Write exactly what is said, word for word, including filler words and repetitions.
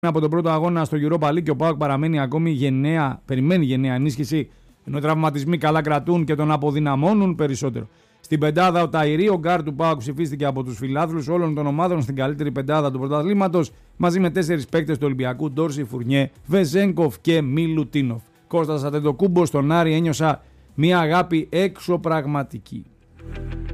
από τον πρώτο αγώνα στο Europa League και ο ΠΑΟΚ παραμένει ακόμη γενναία, περιμένει γενναία ενίσχυση, ενώ οι τραυματισμοί καλά κρατούν και τον αποδυναμώνουν περισσότερο. Στην πεντάδα ο Ταϊρή, ο γκάρ του ΠΑΟΚ, ψηφίστηκε από τους φιλάθλους όλων των ομάδων στην καλύτερη πεντάδα του πρωταθλήματος, μαζί με τέσσερις παίκτες του Ολυμπιακού, Ντόρση, Φουρνιέ, Βεζένκοφ και Μιλουτίνοφ. Κώστας Αντετοκούμπο, στον Άρη ένιωσα μια αγάπη εξωπραγματική.